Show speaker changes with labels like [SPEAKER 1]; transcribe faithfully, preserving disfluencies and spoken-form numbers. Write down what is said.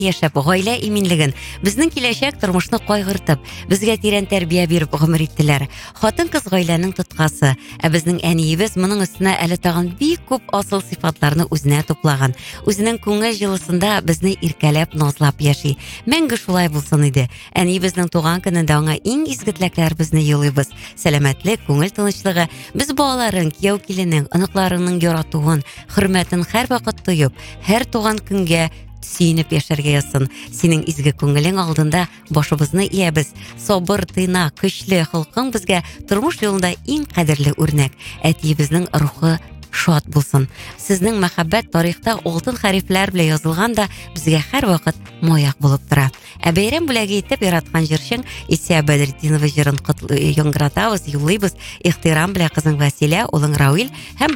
[SPEAKER 1] яшәп, гаилә иминлеген, безнең киләчәк тормышны кайгыртып, безгә тирән тәрбия биреп гомер иттеләр. Хатын-кыз гаиләнең тоткасы, ә безнең әниебез моның өстенә әле тагын бик күп асыл сыйфатларны үзенә туплаган. Үзенең күңел җылысында безне иркәләп, назлап яши. Мәңге шулай булсын иде. Әниебезнең туган көнендә аңа иң изге теләкләребезне юлыйбыз. Сәламәтлек, күңел тынычлыгы, без балаларын, кияү киленең, оныкларының яратуын, хөрмәтен һәрвакыт тоеп, һәр туган көнгә сөйнеп яшәргә язсын. Синең изге күңелең алдында башыбызны иябез. Сабыр, тыйна, көчле холкың безгә тормыш юлында иң кадерле үрнәк. Әтиебезнең рухы шат булсын. Сезнең мәхәббәт тарихта алтын хәрефләр белән язылган да безгә һәрвакыт маяк булып тора. Ә бәйрәм бүләге итеп яраткан җырчың Исә Бәдретдинова җырын яңгыратабыз, юлыйбыз. Ихтирам белән кызың Василә, улың Рауил һәм